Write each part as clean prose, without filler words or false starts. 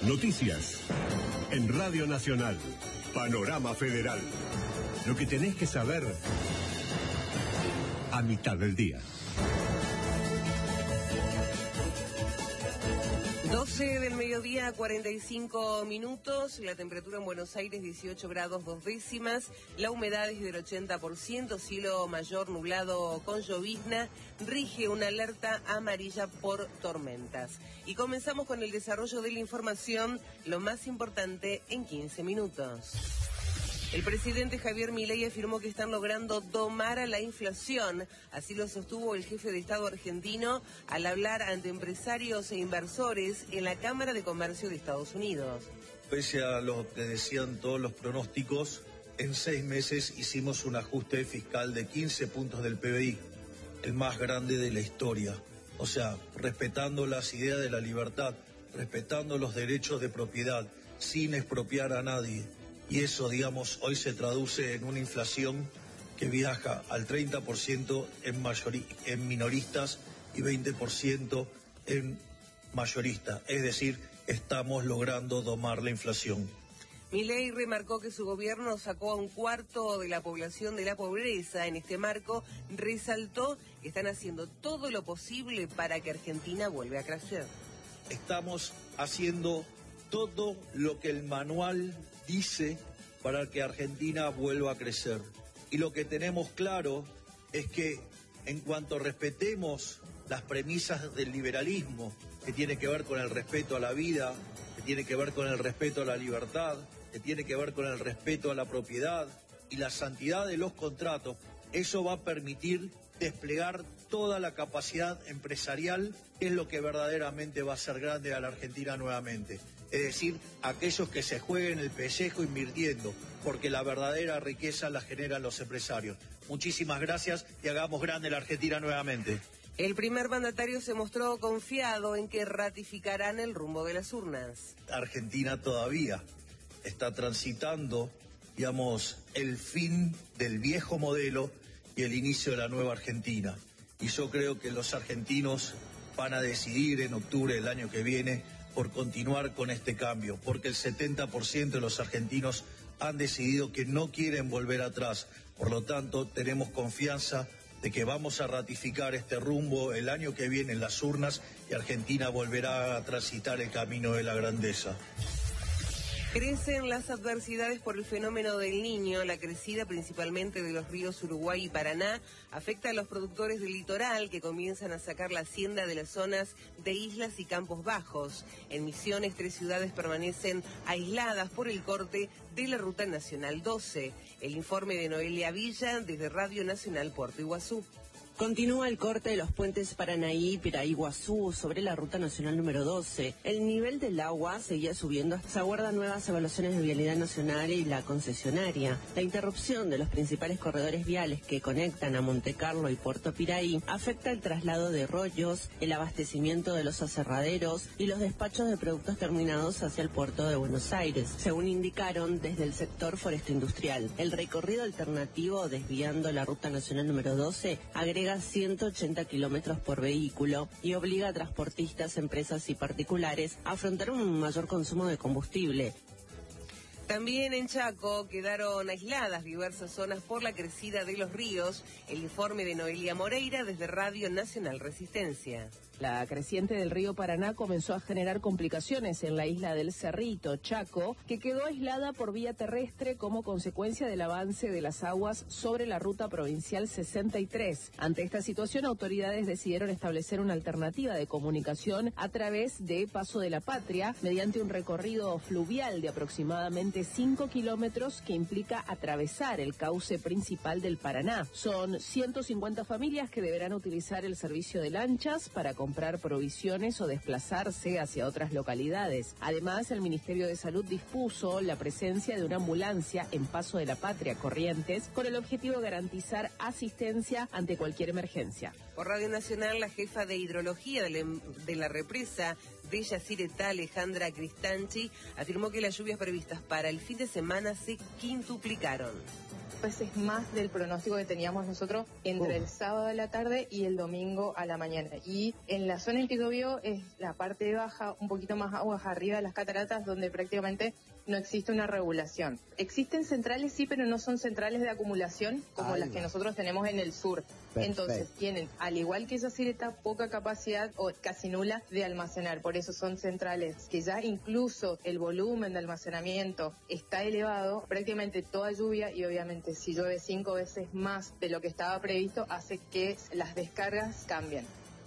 Noticias. En Radio Nacional. Panorama Federal. Lo que tenés que saber a mitad del día. 12 del mediodía, 45 minutos, la temperatura en Buenos Aires 18 grados 2 décimas, la humedad es del 80%, cielo mayor nublado con llovizna, rige una alerta amarilla por tormentas. Y comenzamos con el desarrollo de la información, lo más importante en 15 minutos. El presidente Javier Milei afirmó que están logrando domar a la inflación. Así lo sostuvo el jefe de Estado argentino al hablar ante empresarios e inversores en la Cámara de Comercio de Estados Unidos. Pese a lo que decían todos los pronósticos, en 6 meses hicimos un ajuste fiscal de 15 puntos del PBI, el más grande de la historia. O sea, respetando las ideas de la libertad, respetando los derechos de propiedad, sin expropiar a nadie. Y eso, digamos, hoy se traduce en una inflación que viaja al 30% en minoristas y 20% en mayoristas. Es decir, estamos logrando domar la inflación. Milei remarcó que su gobierno sacó a 1/4 de la población de la pobreza. En este marco, resaltó que están haciendo todo lo posible para que Argentina vuelva a crecer. Estamos haciendo todo lo que el manual dice para que Argentina vuelva a crecer. Y lo que tenemos claro es que en cuanto respetemos las premisas del liberalismo, que tiene que ver con el respeto a la vida, que tiene que ver con el respeto a la libertad, que tiene que ver con el respeto a la propiedad y la santidad de los contratos, eso va a permitir desplegar toda la capacidad empresarial, que es lo que verdaderamente va a hacer grande a la Argentina nuevamente. Es decir, aquellos que se jueguen el pellejo invirtiendo, porque la verdadera riqueza la generan los empresarios. Muchísimas gracias y hagamos grande la Argentina nuevamente. El primer mandatario se mostró confiado en que ratificarán el rumbo de las urnas. Argentina todavía está transitando, digamos, el fin del viejo modelo y el inicio de la nueva Argentina. Y yo creo que los argentinos van a decidir en octubre del año que viene por continuar con este cambio, porque el 70% de los argentinos han decidido que no quieren volver atrás. Por lo tanto, tenemos confianza de que vamos a ratificar este rumbo el año que viene en las urnas y Argentina volverá a transitar el camino de la grandeza. Crecen las adversidades por el fenómeno del Niño. La crecida principalmente de los ríos Uruguay y Paraná afecta a los productores del litoral que comienzan a sacar la hacienda de las zonas de islas y campos bajos. En Misiones, 3 ciudades permanecen aisladas por el corte de la Ruta Nacional 12. El informe de Noelia Villa desde Radio Nacional Puerto Iguazú. Continúa el corte de los puentes Paranaí y Piraí-Iguazú sobre la Ruta Nacional número 12. El nivel del agua seguía subiendo. Se aguardan nuevas evaluaciones de vialidad nacional y la concesionaria. La interrupción de los principales corredores viales que conectan a Montecarlo y Puerto Piraí afecta el traslado de rollos, el abastecimiento de los aserraderos y los despachos de productos terminados hacia el puerto de Buenos Aires, según indicaron desde el sector forestal industrial. El recorrido alternativo desviando la Ruta Nacional número 12 agrega 180 kilómetros por vehículo y obliga a transportistas, empresas y particulares a afrontar un mayor consumo de combustible. También en Chaco quedaron aisladas diversas zonas por la crecida de los ríos. El informe de Noelia Moreira desde Radio Nacional Resistencia. La creciente del río Paraná comenzó a generar complicaciones en la isla del Cerrito, Chaco, que quedó aislada por vía terrestre como consecuencia del avance de las aguas sobre la ruta provincial 63. Ante esta situación, autoridades decidieron establecer una alternativa de comunicación a través de Paso de la Patria, mediante un recorrido fluvial de aproximadamente 5 kilómetros que implica atravesar el cauce principal del Paraná. Son 150 familias que deberán utilizar el servicio de lanchas para comprar provisiones o desplazarse hacia otras localidades. Además, el Ministerio de Salud dispuso la presencia de una ambulancia en Paso de la Patria, Corrientes, con el objetivo de garantizar asistencia ante cualquier emergencia. Por Radio Nacional, la jefa de hidrología de la represa de Yacyretá, Alejandra Cristanchi, afirmó que las lluvias previstas para el fin de semana se quintuplicaron. veces más del pronóstico que teníamos nosotros entre el sábado a la tarde y el domingo a la mañana. Y en la zona en que llovió es la parte baja, un poquito más aguas arriba de las cataratas, donde prácticamente no existe una regulación. Existen centrales, sí, pero no son centrales de acumulación como las que nosotros tenemos en el sur. Perfecto. Entonces tienen, al igual que Yacyretá, poca capacidad o casi nula de almacenar. Por eso son centrales que ya incluso el volumen de almacenamiento está elevado. Prácticamente toda lluvia, y obviamente si llueve 5 veces más de lo que estaba previsto, hace que las descargas cambien.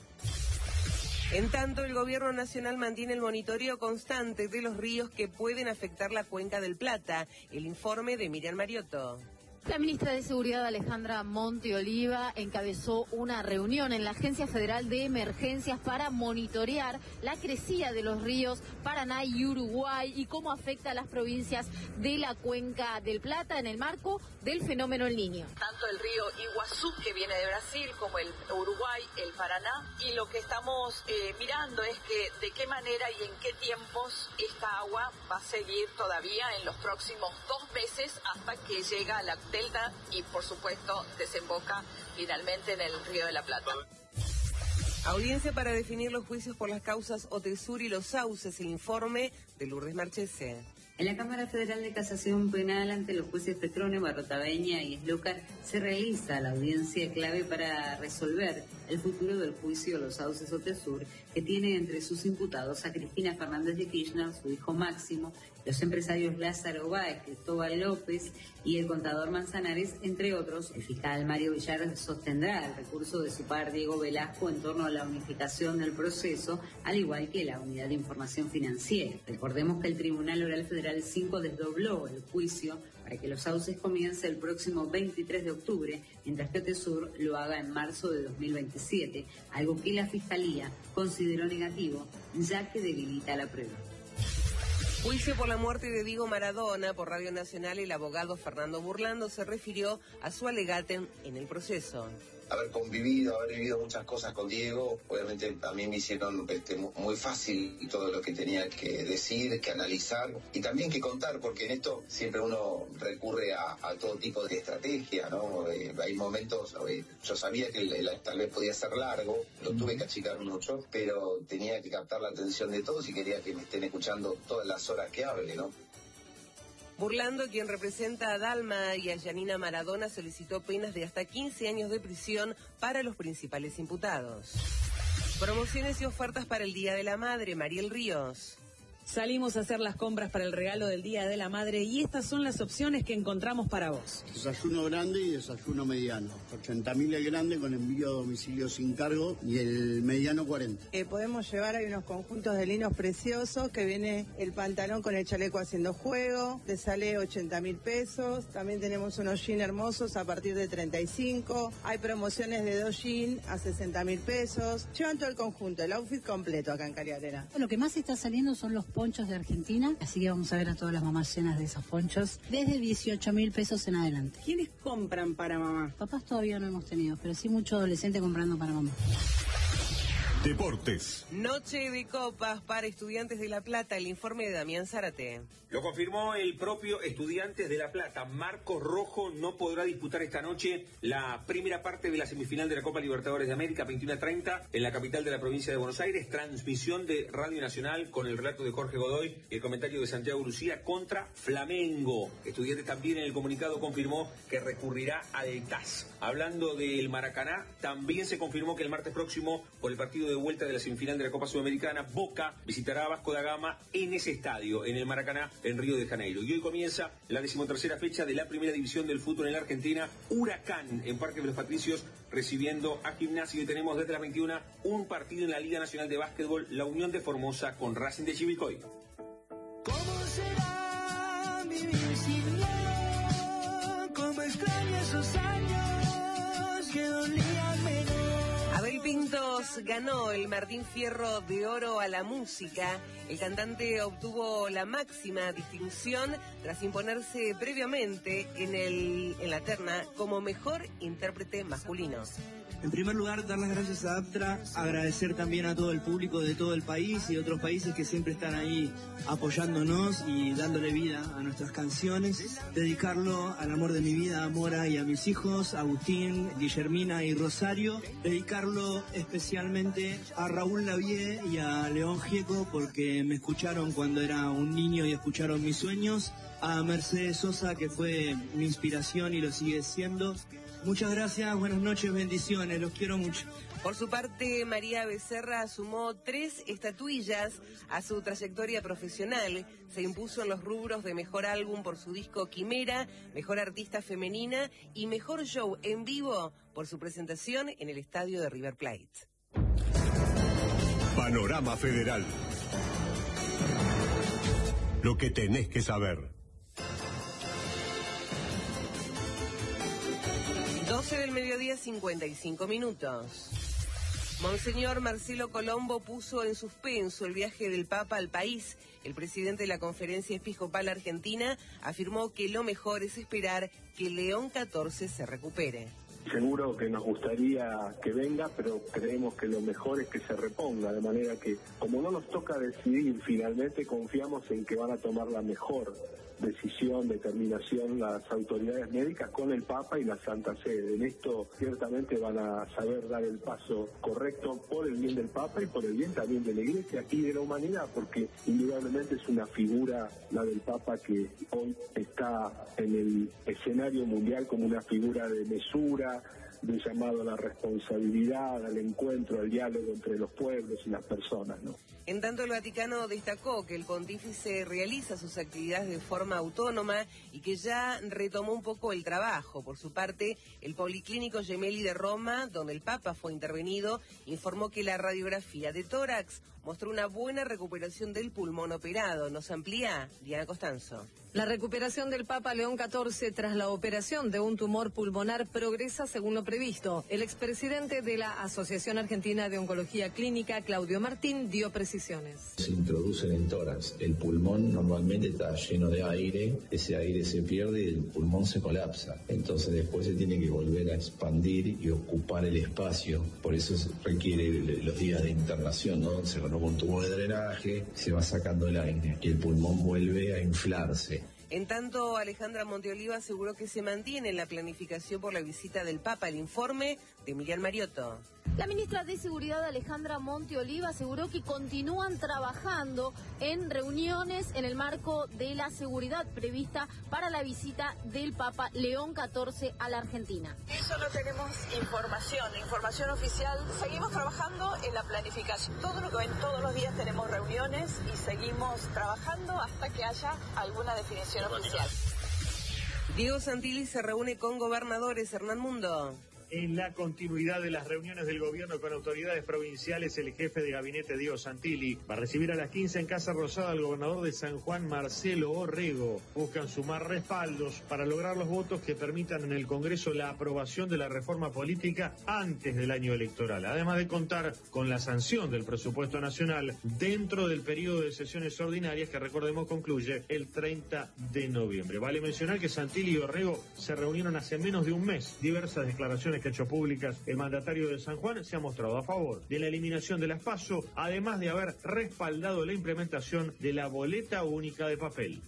En tanto, el gobierno nacional mantiene el monitoreo constante de los ríos que pueden afectar la cuenca del Plata. El informe de Miriam Mariotto. La ministra de Seguridad, Alejandra Monte Oliva, encabezó una reunión en la Agencia Federal de Emergencias para monitorear la crecida de los ríos Paraná y Uruguay y cómo afecta a las provincias de la cuenca del Plata en el marco del fenómeno El Niño. Tanto el río Iguazú, que viene de Brasil, como el Uruguay, el Paraná, y lo que estamos mirando es que de qué manera y en qué tiempos esta agua va a seguir todavía en los próximos 2 meses hasta que llega a la delta y por supuesto desemboca finalmente en el Río de la Plata. Audiencia para definir los juicios por las causas Otesur y Los Sauces, el informe de Lourdes Marchese. En la Cámara Federal de Casación Penal, ante los jueces Petrone, Barrotaveña y Eslocar, se realiza la audiencia clave para resolver el futuro del juicio Los Sauces Otesur, que tiene entre sus imputados a Cristina Fernández de Kirchner, su hijo Máximo, los empresarios Lázaro Báez, Cristóbal López y el contador Manzanares, entre otros. El fiscal Mario Villar sostendrá el recurso de su par Diego Velasco en torno a la unificación del proceso, al igual que la Unidad de Información Financiera. Recordemos que el Tribunal Oral Federal 5 desdobló el juicio para que Los Sauces comience el próximo 23 de octubre, mientras que Otesur lo haga en marzo de 2027, algo que la Fiscalía consideró negativo, ya que debilita la prueba. Juicio por la muerte de Diego Maradona. Por Radio Nacional, el abogado Fernando Burlando se refirió a su alegate en el proceso. Haber convivido, haber vivido muchas cosas con Diego, obviamente a mí me hicieron muy fácil todo lo que tenía que decir, que analizar y también que contar, porque en esto siempre uno recurre a todo tipo de estrategia, ¿no? Hay momentos, yo sabía que tal vez podía ser largo, lo tuve que achicar mucho, pero tenía que captar la atención de todos y quería que me estén escuchando todas las horas que hable, ¿no? Burlando, quien representa a Dalma y a Yanina Maradona, solicitó penas de hasta 15 años de prisión para los principales imputados. Promociones y ofertas para el Día de la Madre. Mariel Ríos. Salimos a hacer las compras para el regalo del Día de la Madre y estas son las opciones que encontramos para vos. Desayuno grande y desayuno mediano. 80.000 el grande con envío a domicilio sin cargo y el mediano 40. Podemos llevar, hay unos conjuntos de linos preciosos que viene el pantalón con el chaleco haciendo juego, te sale 80.000 pesos. También tenemos unos jeans hermosos a partir de 35. Hay promociones de 2 jeans a 60.000 pesos. Llevan todo el conjunto, el outfit completo acá en Cariatera. Lo que más está saliendo son los ponchos de Argentina, así que vamos a ver a todas las mamás llenas de esos ponchos, desde 18.000 pesos en adelante. ¿Quiénes compran para mamá? Papás todavía no hemos tenido, pero sí mucho adolescente comprando para mamá. Deportes. Noche de copas para Estudiantes de La Plata. El informe de Damián Zárate. Lo confirmó el propio Estudiantes de La Plata. Marcos Rojo no podrá disputar esta noche la primera parte de la semifinal de la Copa Libertadores de América, 21:30, en la capital de la provincia de Buenos Aires. Transmisión de Radio Nacional con el relato de Jorge Godoy y el comentario de Santiago Lucía contra Flamengo. Estudiantes también en el comunicado confirmó que recurrirá al TAS. Hablando del Maracaná, también se confirmó que el martes próximo, por el partido de vuelta de la semifinal de la Copa Sudamericana, Boca visitará a Vasco da Gama en ese estadio, en el Maracaná, en Río de Janeiro. Y hoy comienza la 13ª fecha de la primera división del fútbol en la Argentina. Huracán en Parque de los Patricios recibiendo a Gimnasia. Y tenemos desde las 21 un partido en la Liga Nacional de Básquetbol, la Unión de Formosa con Racing de Chivilcoy. ¿Cómo será vivir sin miedo? ¿Cómo extraño esos años que dolían menos? Abel Pintos ganó el Martín Fierro de Oro a la música. El cantante obtuvo la máxima distinción tras imponerse previamente en la terna como mejor intérprete masculino. En primer lugar, dar las gracias a APTRA, agradecer también a todo el público de todo el país y de otros países que siempre están ahí apoyándonos y dándole vida a nuestras canciones. Dedicarlo al amor de mi vida, a Mora y a mis hijos, Agustín, Guillermina y Rosario. Dedicarlo especialmente a Raúl Lavie y a León Gieco porque me escucharon cuando era un niño y escucharon mis sueños. A Mercedes Sosa, que fue mi inspiración y lo sigue siendo. Muchas gracias, buenas noches, bendiciones, los quiero mucho. Por su parte, María Becerra sumó 3 estatuillas a su trayectoria profesional. Se impuso en los rubros de Mejor Álbum por su disco Quimera, Mejor Artista Femenina y Mejor Show en Vivo por su presentación en el estadio de River Plate. Panorama Federal. Lo que tenés que saber. 12 del mediodía, 55 minutos. Monseñor Marcelo Colombo puso en suspenso el viaje del Papa al país. El presidente de la Conferencia Episcopal Argentina afirmó que lo mejor es esperar que León XIV se recupere. Seguro que nos gustaría que venga, pero creemos que lo mejor es que se reponga, de manera que, como no nos toca decidir, finalmente confiamos en que van a tomar la mejor decisión, determinación las autoridades médicas con el Papa y la Santa Sede. En esto ciertamente van a saber dar el paso correcto por el bien del Papa y por el bien también de la Iglesia y de la humanidad, porque indudablemente es una figura, la del Papa, que hoy está en el escenario mundial como una figura de mesura, de llamado a la responsabilidad, al encuentro, al diálogo entre los pueblos y las personas, ¿no? En tanto, el Vaticano destacó que el pontífice realiza sus actividades de forma autónoma y que ya retomó un poco el trabajo. Por su parte, el Policlínico Gemelli de Roma, donde el Papa fue intervenido, informó que la radiografía de tórax mostró una buena recuperación del pulmón operado. Nos amplía Diana Costanzo. La recuperación del Papa León XIV tras la operación de un tumor pulmonar progresa según lo previsto. El expresidente de la Asociación Argentina de Oncología Clínica, Claudio Martín, dio precisiones. Se introducen en tórax. El pulmón normalmente está lleno de aire, ese aire se pierde y el pulmón se colapsa. Entonces después se tiene que volver a expandir y ocupar el espacio. Por eso se requiere los días de internación, ¿no? Se renova un tubo de drenaje, se va sacando el aire y el pulmón vuelve a inflarse. En tanto, Alejandra Monteoliva aseguró que se mantiene la planificación por la visita del Papa. El informe de Miriam Mariotto. La ministra de Seguridad, Alejandra Monteoliva, aseguró que continúan trabajando en reuniones en el marco de la seguridad prevista para la visita del Papa León XIV a la Argentina. Eso no tenemos información oficial. Seguimos trabajando en la planificación. Todo lo que ven todos los días tenemos reuniones y seguimos trabajando hasta que haya alguna definición oficial. Diego Santilli se reúne con gobernadores. Hernán Mundo. En la continuidad de las reuniones del gobierno con autoridades provinciales, el jefe de gabinete Diego Santilli va a recibir a las 15 en Casa Rosada al gobernador de San Juan, Marcelo Orrego. Buscan sumar respaldos para lograr los votos que permitan en el Congreso la aprobación de la reforma política antes del año electoral, además de contar con la sanción del presupuesto nacional dentro del periodo de sesiones ordinarias que, recordemos, concluye el 30 de noviembre. Vale mencionar que Santilli y Orrego se reunieron hace menos de un mes. Diversas declaraciones que ha hecho públicas el mandatario de San Juan se ha mostrado a favor de la eliminación de las PASO, además de haber respaldado la implementación de la boleta única de papel.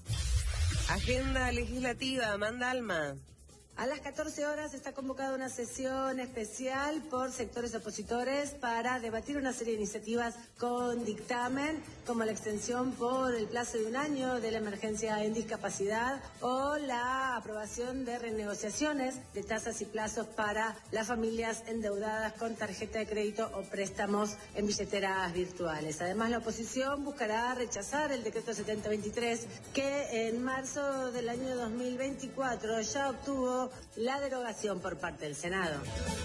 Agenda legislativa, Amanda Alma. A las 14 horas está convocada una sesión especial por sectores opositores para debatir una serie de iniciativas con dictamen, como la extensión por el plazo de un año de la emergencia en discapacidad o la aprobación de renegociaciones de tasas y plazos para las familias endeudadas con tarjeta de crédito o préstamos en billeteras virtuales. Además, la oposición buscará rechazar el decreto 7023 que en marzo del año 2024 ya obtuvo la derogación por parte del Senado.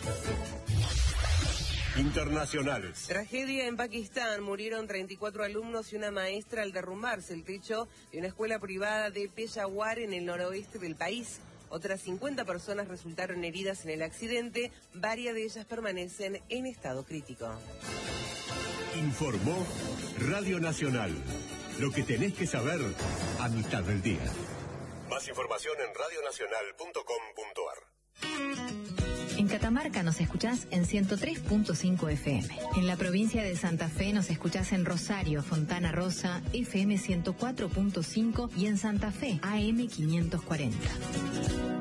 Internacionales. Tragedia en Pakistán. Murieron 34 alumnos y una maestra al derrumbarse el techo de una escuela privada de Peshawar en el noroeste del país. Otras 50 personas resultaron heridas en el accidente. Varias de ellas permanecen en estado crítico. Informó Radio Nacional. Lo que tenés que saber a mitad del día. Más información en radionacional.com.ar. En Catamarca nos escuchás en 103.5 FM. En la provincia de Santa Fe nos escuchás en Rosario, Fontana Rosa, FM 104.5 y en Santa Fe, AM 540.